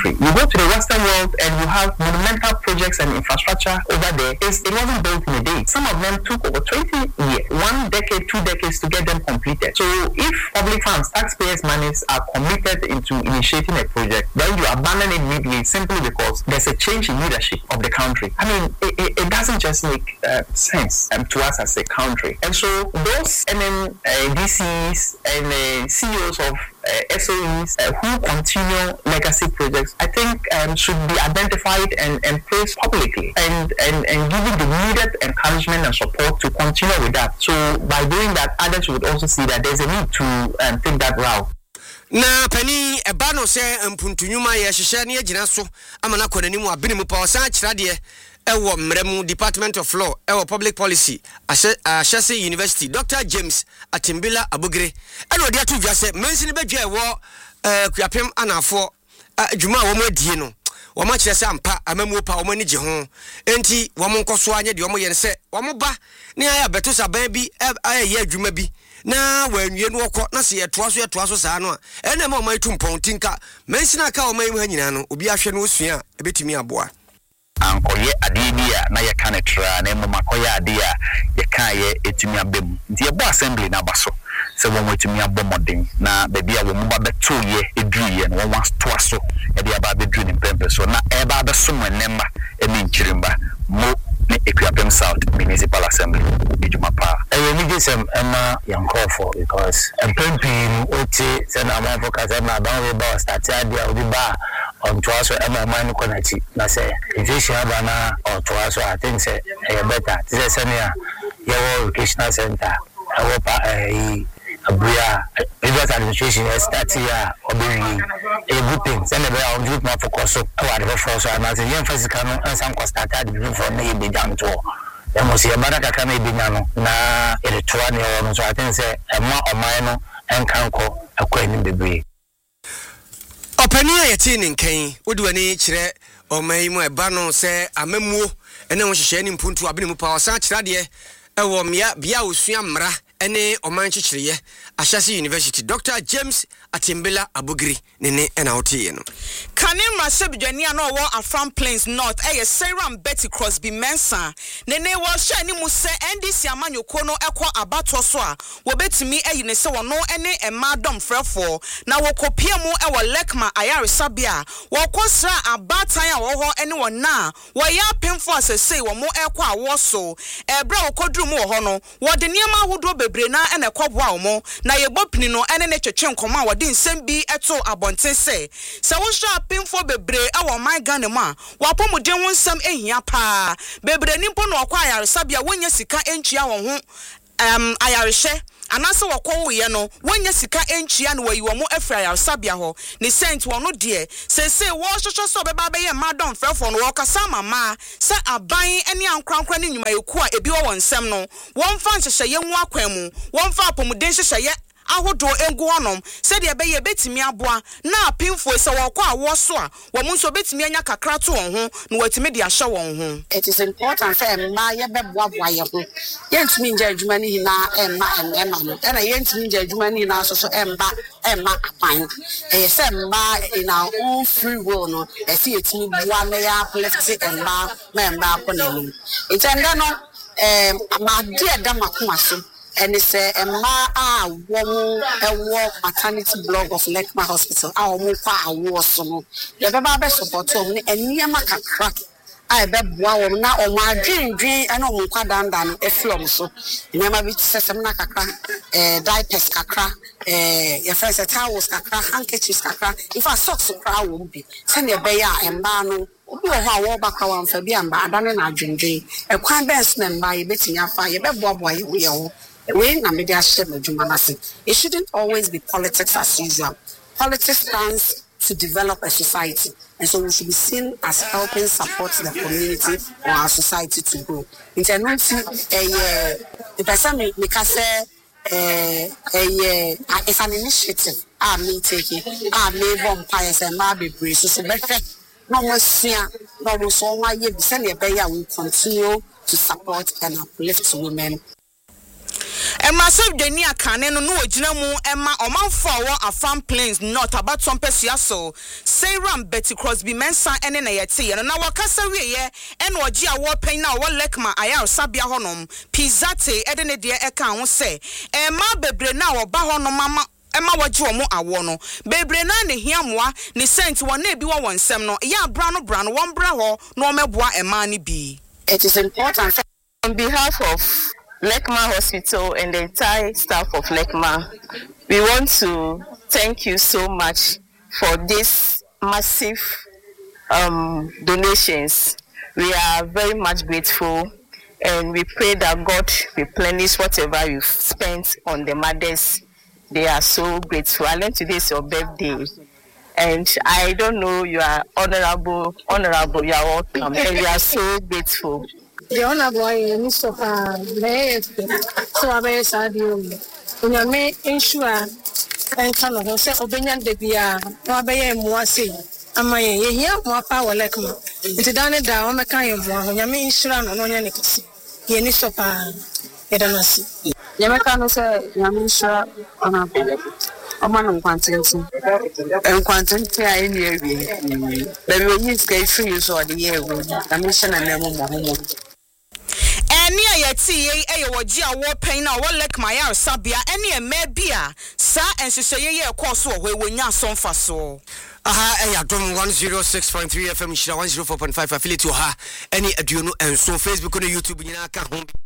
country. You go to the Western world and you have monumental projects and infrastructure over there. It wasn't built in a day. Some of them took over 20 years, 1 decade, 2 decades to get them completed. So if public funds, taxpayers' monies are committed into initiating a project, then you abandon it immediately simply because there's a change in leadership of the country. I mean, it doesn't just make sense to us as a country. And so those DCs and CEOs of SOEs who continue legacy projects, I think should be identified and praised publicly and given the needed encouragement and support to continue with that. So by doing that, others would also see that there's a need to take that route. Na pani ebano se mpuntunyuma ya hihye ne agina so amana konani mu abene mu pa san kirade ewo mremu Department of Law ewo Public Policy Ashesi University Dr. James Atimbila Abugire eno de atu wiase mensi ne badwa ewo kuapem anafo adwuma wo madie no wo ma kire se ampa amamu pa wo mani je ho enti wo mo nkoso anye de wo ye ne se wo mo ba ne aya beto saban bi aye adwuma bi na wanwie no okọ na se yetoa so saa no a ene ma o mai tumpon tinka mensi na ka o mai mu hanyina no obi ahwe no osua ebetimi aboa ankoye adibia na yekanetра na makoye adia yekaye etumi abem nti ebo assembly na baso se won wetumi abomoden na bebia wo mba beto ye edruye no won stoa so e dia ba bedru ni pempe so na e ba beso mnemba emi nchirimba mo ne Equiapem South Municipal Assembly ejumapa ni gisem ema yankofo because empempin oti se na amafo kaza na ba we ba start adia obi ba on to us ema man konachi na say inflation aba na on to us I think say better this say ya your educational center our Abuya previous administration start here obey a good thing send be on group na focus so our the first and as young physical and some cost started before na be jam to dem mo say bana kaka na be nya no na electoral ne wo no so I think say ema omai no enkanko akwani bebre opani ayeti ni nkan wodi wani kire omai mu eba no say amamuo ene wo hihye ni mpuntu abene mu pa osan kira de ewo mia bia osua mra ene omanchichiriye Ashesi University Dr. James Atimbila Abugiri nene ena otiye no Kanim Masebidwani ano wo Afram Plains North Sarah Betty Crosby Mensa nene wo hye ni mu se NDC amanyoko no ekọ abato so a wo betimi ne se wono ene emadom frefo na wo kopia mu ewo Lekma Ayaresabia wo kosra abatan a wo ho ene wona wo ya pemfo asese wo mo ekọ awo so ebra wo kodru mu wo ho no wo de niam ahodo bebre na ene koboa wo mo na yebopini no ene ne twetwe nkoma wodi nsem bi eto abonten se wo sha pemfo bebre awo my Ghana mu a wapomuden wo nsem ehia pa bebre nimpo no okwa Ayaresabia wonya sika entua wo ho ayarehye anase wakwo ye no wonya sika entua no wayi wo mo afra Ayaresabia ho ne sent wo no de sese wo hwehwe so beba be ye madon frefo no wo kasa mama se aban ene ankrankra ne nyuma yeku a ebi wo nsem no won fa nhyehyɛ ye nwu akwan mu won fa apomuden hyehyɛ ye ahodo engu honom se de be ye betimi aboa na apimfo se wo kwa awo so a wo mo nso betimi anya kakra to won ho na watimi de ahye won ho. It is important for ma ye beboaboa ye ho yentimi nja adwuma ni hina emma no na yentimi nja adwuma ni hina so emma apan se emma in our own free will no see yetimi boa na ya uplift emma akonani itenda no ma de da makoma so and it's a woman maternity blog of Lekma Hospital. Our mufa awards no. The baba support me and near crack. I bet wow na o ma dream and o muka dan e flom so. Never be sesemna kakra diapers kakra your first towels kakra handkerchiefs kakra if I socks kakra won't be. Send your bear and bano. Obi wo ha wo baka wan fa bi amba adane na adwendwen e kwan bens na mba ye betinya fa ye beboaboa ye wo we na media share adwuma na se. It shouldn't always be politics as usual. Politics stands to develop a society, and so we should be seen as helping support the community or our society to grow. International the person me say it's an initiative me taking me vampire and ma be brave so better no more sia no more so why you send a bear will continue to support and uplift women. Emraso dwani akane no wagina mu ema omanfo awo Afam Plains North abaton pesua so Sarah Betty Crosby mensa ene na yete ye na wakasa wieye ene ogi awo pen na wo lekma ayar sabia honom Pizzate ede ne de eka ho se ema bebre na wo ba honom mama Emma waji omo awo no bebre na ne hiamoa ne sent won na bi wo wonsem no ya bra no won bra ho no meboa ema ni bi. It is important on behalf of Lekma Hospital and the entire staff of Lekma, we want to thank you so much for this massive donations. We are very much grateful and we pray that God replenish whatever you've spent on the mothers. They are so grateful. I learned today is your birthday. And I don't know, you are honorable, you are welcome, and we are so grateful. The honorable Mr. So I very sad you. When you may ensure and kind of say opinion de bia, no be more say. Am I here more power like me? It's done it down, I can't when you may ensure no one can. Ye ni so pa edanasi. Yamaka say yamisha honorable. Oman quantity and quantity I near me. But we need to get free so the year with a mission and never. Eni ayeti eyewoji awo pen na wo lek maya sabia eni emebia sa enseseye ye course wo wonya asomfa so aha eya dom 106.3 FM 104.5 affiliate ha eni aduonu enso Facebook and YouTube nyina ka ho